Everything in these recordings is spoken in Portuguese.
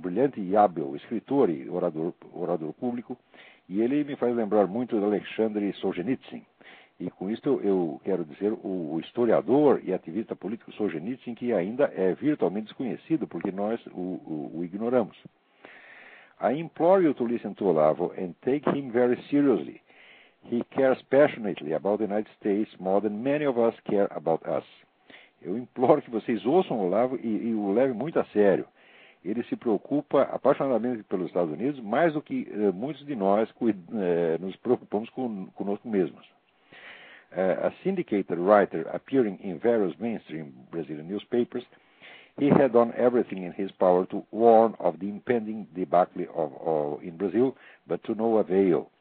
brilhante e hábil escritor e orador público, e ele me faz lembrar muito de Alexandre Solzhenitsyn. E com isso eu quero dizer o historiador e ativista político Solzhenitsyn, que ainda é virtualmente desconhecido, porque nós o ignoramos. I implore you to listen to Olavo and take him very seriously. He cares passionately about the United States more than many of us care about us. Eu imploro que vocês ouçam Olavo e o levem muito a sério. Ele se preocupa apaixonadamente pelos Estados Unidos, mais do que muitos de nós nos preocupamos conosco mesmos. A syndicated writer appearing in various mainstream Brazilian newspapers, he had done everything in his power to warn of the impending debacle in Brazil, but to no avail.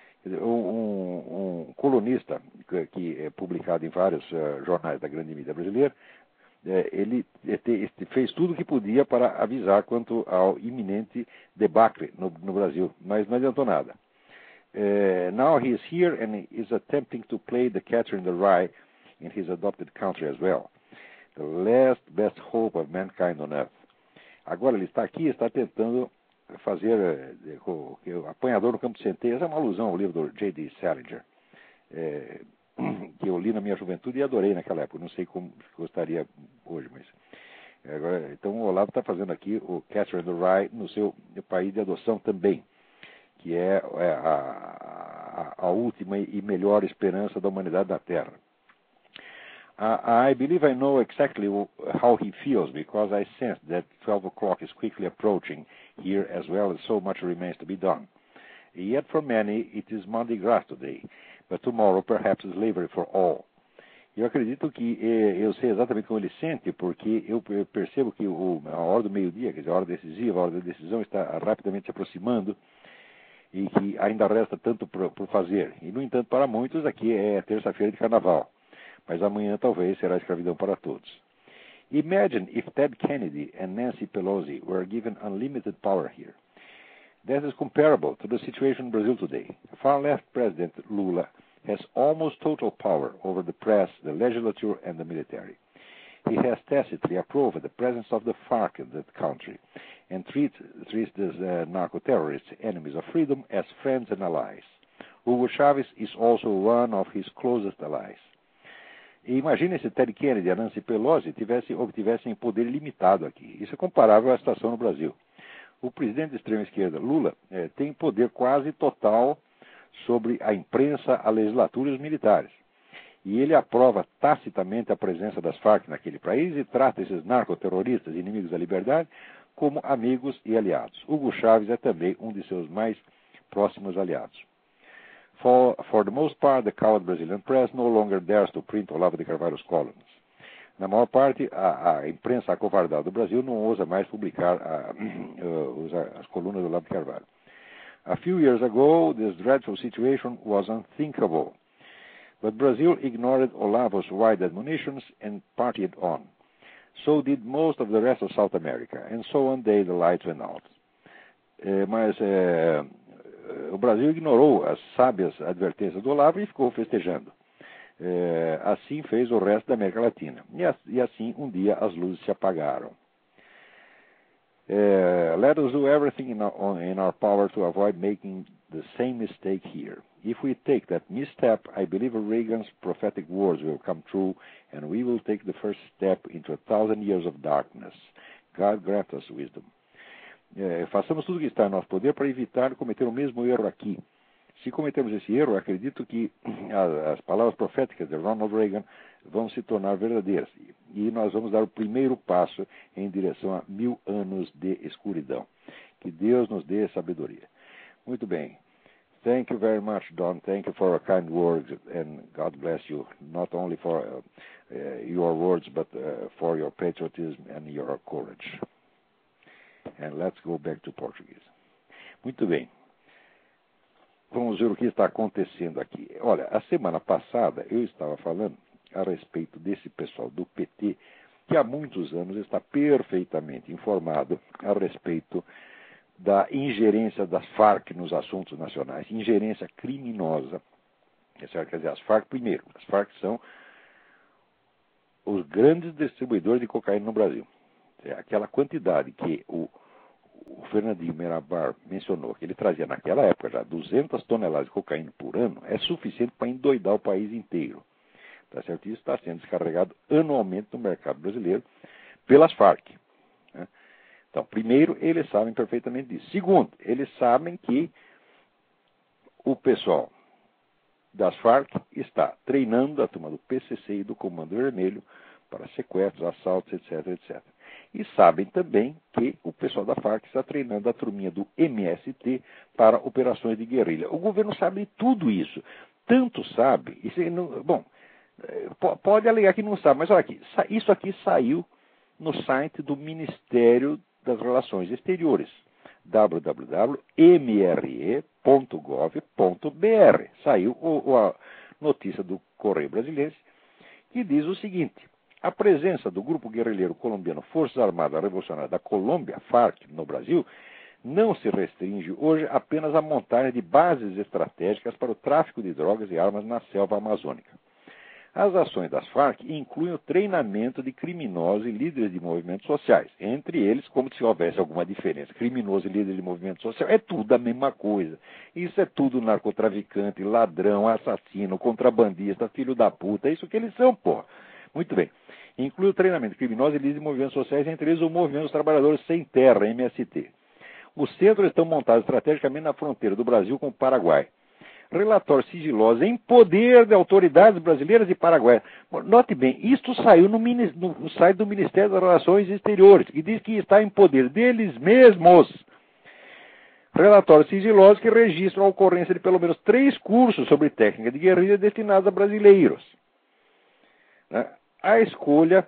Colunista que é publicado em vários jornais da grande mídia brasileira, ele fez tudo o que podia para avisar quanto ao iminente debacle no Brasil, mas não adiantou nada. Now he is here and is attempting to play the catcher in the rye in his adopted country as well. The last best hope of mankind on earth. Agora ele está aqui e está tentando fazer o apanhador no campo de centeio. Essa é uma alusão ao livro do J.D. Salinger, que eu li na minha juventude e adorei naquela época. Não sei como gostaria hoje, mas... Agora, então o Olavo está fazendo aqui o catcher in the rye no seu país de adoção também, que é a última e melhor esperança da humanidade na Terra. I believe I know exactly how he feels, because I sense that 12 o'clock is quickly approaching here, as well as so much remains to be done. Yet for many it is Mardi Gras today, but tomorrow perhaps slavery for all. Eu acredito que eu sei exatamente como ele sente, porque eu percebo que a hora do meio-dia, quer dizer, a hora decisiva, a hora da decisão está rapidamente se aproximando, e que ainda resta tanto por fazer. E, no entanto, para muitos, aqui é terça-feira de carnaval. Mas amanhã talvez será escravidão para todos. Imagine if Ted Kennedy and Nancy Pelosi were given unlimited power here. That is comparable to the situation in Brazil today. Far-left President Lula has almost total power over the press, the legislature, and the military. He has tacitly approved the presence of the FARC in that country and treats these narco-terrorists, enemies of freedom, as friends and allies. Hugo Chávez is also one of his closest allies. E imagine se Ted Kennedy e a Nancy Pelosi obtivessem poder ilimitado aqui. Isso é comparável à situação no Brasil. O presidente de extrema-esquerda, Lula, tem poder quase total sobre a imprensa, a legislatura e os militares. E ele aprova tacitamente a presença das FARC naquele país e trata esses narcoterroristas, inimigos da liberdade, como amigos e aliados. Hugo Chávez é também um de seus mais próximos aliados. For the most part, the cowed Brazilian press no longer dares to print Olavo de Carvalho's columns. Na maior parte, a imprensa acovardada do Brasil não ousa mais publicar as colunas do Olavo de Carvalho. A few years ago, this dreadful situation was unthinkable. But Brazil ignored Olavo's wide admonitions and partied on. So did most of the rest of South America, and so one day the lights went out. Mas o Brasil ignorou as sábias advertências do Olavo e ficou festejando. Assim fez o resto da América Latina. E assim, um dia, as luzes se apagaram. Let us do everything in our power to avoid making the same mistake here. If we take that misstep, I believe Reagan's prophetic words will come true, and we will take the first step into 1,000 years of darkness. God grant us wisdom. Façamos tudo o que está em nosso poder para evitar cometer o mesmo erro aqui. Se cometermos esse erro, acredito que as palavras proféticas de Ronald Reagan vão se tornar verdadeiras. E nós vamos dar o primeiro passo em direção a 1000 anos de escuridão. Que Deus nos dê sabedoria. Muito bem. Thank you very much, Don. Thank you for your kind words, and God bless you, not only for your words, but for your patriotism and your courage. And let's go back to Portuguese. Muito bem. Vamos ver o que está acontecendo aqui. Olha, a semana passada eu estava falando a respeito desse pessoal do PT, que há muitos anos está perfeitamente informado a respeito da ingerência das FARC nos assuntos nacionais, ingerência criminosa. Quer dizer, as FARC, primeiro, as FARC são os grandes distribuidores de cocaína no Brasil. Aquela quantidade que o Fernandinho Berabar mencionou que ele trazia naquela época já 200 toneladas de cocaína por ano, é suficiente para endoidar o país inteiro. Tá certo? Isso está sendo descarregado anualmente no mercado brasileiro pelas Farc. Né? Então, primeiro, eles sabem perfeitamente disso. Segundo, eles sabem que o pessoal das Farc está treinando a turma do PCC e do Comando Vermelho para sequestros, assaltos, etc, etc. E sabem também que o pessoal da Farc está treinando a turminha do MST para operações de guerrilha. O governo sabe de tudo isso. Tanto sabe, pode alegar que não sabe, mas olha aqui, isso aqui saiu no site do Ministério das Relações Exteriores, www.mre.gov.br. Saiu a notícia do Correio Brasiliense, que diz o seguinte: a presença do grupo guerrilheiro colombiano Forças Armadas Revolucionárias da Colômbia, FARC, no Brasil, não se restringe hoje apenas à montagem de bases estratégicas para o tráfico de drogas e armas na selva amazônica. As ações das Farc incluem o treinamento de criminosos e líderes de movimentos sociais. Entre eles, como se houvesse alguma diferença. Criminoso e líder de movimento social é tudo a mesma coisa. Isso é tudo narcotraficante, ladrão, assassino, contrabandista, filho da puta. É isso que eles são, porra. Muito bem. Inclui o treinamento de criminosos e líderes de movimentos sociais, entre eles o Movimento dos Trabalhadores Sem Terra, MST. Os centros estão montados estrategicamente na fronteira do Brasil com o Paraguai. Relatórios sigilosos em poder de autoridades brasileiras e paraguaias. Note bem, isto saiu no site do Ministério das Relações Exteriores, que diz que está em poder deles mesmos. Relatórios sigilosos que registram a ocorrência de pelo menos 3 cursos sobre técnica de guerrilha destinados a brasileiros. A escolha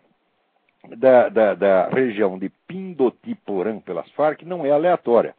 da região de Pindotiporã pelas Farc não é aleatória.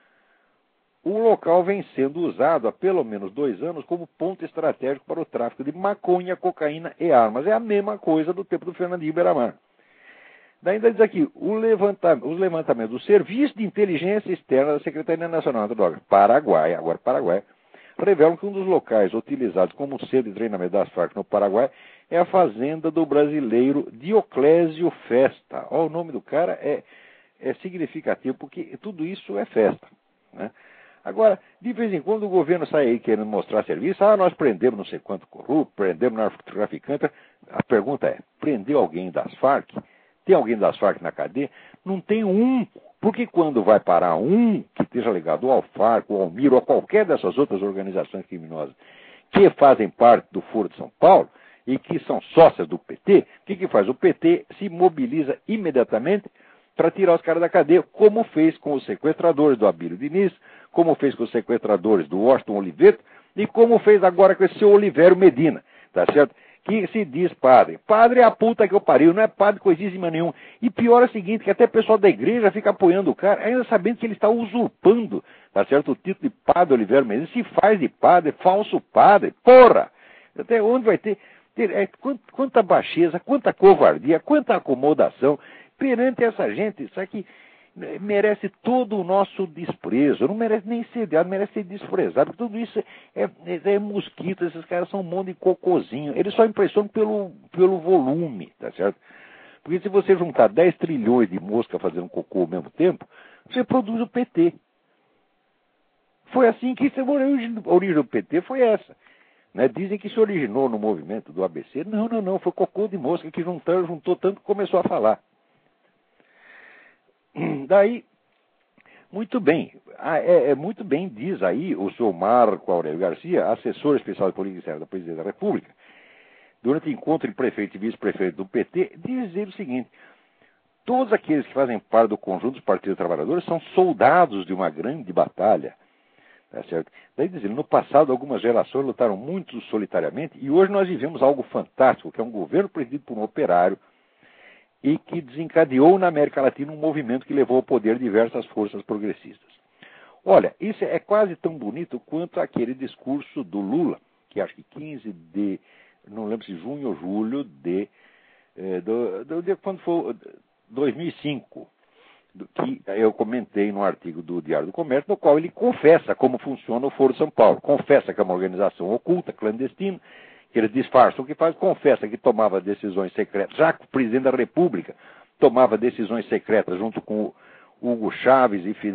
O local vem sendo usado há pelo menos 2 anos como ponto estratégico para o tráfico de maconha, cocaína e armas. É a mesma coisa do tempo do Fernandinho Berabar. Daí ainda diz aqui, os levantamentos do Serviço de Inteligência Externa da Secretaria Nacional de Drogas, Paraguai, revelam que um dos locais utilizados como centro de treinamento das Farc no Paraguai é a fazenda do brasileiro Dioclésio Festa. O nome do cara é significativo, porque tudo isso é festa, né? Agora, de vez em quando o governo sai aí querendo mostrar serviço, nós prendemos não sei quanto corrupto, prendemos narcotraficante. A pergunta é, prendeu alguém das Farc? Tem alguém das Farc na cadeia? Não tem um, porque quando vai parar um que esteja ligado ao Farc, ao Almiro, ou a qualquer dessas outras organizações criminosas que fazem parte do Foro de São Paulo e que são sócias do PT, o que faz? O PT se mobiliza imediatamente para tirar os caras da cadeia, como fez com os sequestradores do Abílio Diniz, como fez com os sequestradores do Washington Oliveto e como fez agora com esse seu Olivério Medina, tá certo? Que se diz padre. Padre é a puta que eu pariu, não é padre coisíssima nenhuma. E pior é o seguinte, que até o pessoal da igreja fica apoiando o cara, ainda sabendo que ele está usurpando, tá certo? O título de padre Olivério Medina, se faz de padre, falso padre, porra! Até onde vai ter quanta baixeza, quanta covardia, quanta acomodação perante essa gente, isso aqui merece todo o nosso desprezo, não merece nem ser odiado, merece ser desprezado, porque tudo isso é mosquito, esses caras são um monte de cocôzinho, eles só impressionam pelo volume, tá certo? Porque se você juntar 10 trilhões de moscas fazendo cocô ao mesmo tempo, você produz o PT. Foi assim que a origem do PT foi essa. Né? Dizem que se originou no movimento do ABC, não, foi cocô de mosca que juntou tanto que começou a falar. Daí, muito bem, muito bem diz aí o senhor Marco Aurélio Garcia, assessor especial de política externa da Presidência da República, durante o encontro de prefeito e vice-prefeito do PT, dizer o seguinte: todos aqueles que fazem parte do conjunto dos partidos trabalhadores são soldados de uma grande batalha. Tá certo? Daí dizendo, no passado algumas gerações lutaram muito solitariamente e hoje nós vivemos algo fantástico, que é um governo presidido por um operário e que desencadeou na América Latina um movimento que levou ao poder diversas forças progressistas. Olha, isso é quase tão bonito quanto aquele discurso do Lula, que acho que 15 de, não lembro se junho ou julho de quando foi 2005, que eu comentei no artigo do Diário do Comércio, no qual ele confessa como funciona o Foro de São Paulo, confessa que é uma organização oculta, clandestina, que eles disfarçam o que faz, confessa que tomava decisões secretas, já que o presidente da República tomava decisões secretas junto com o Hugo Chávez e Fidel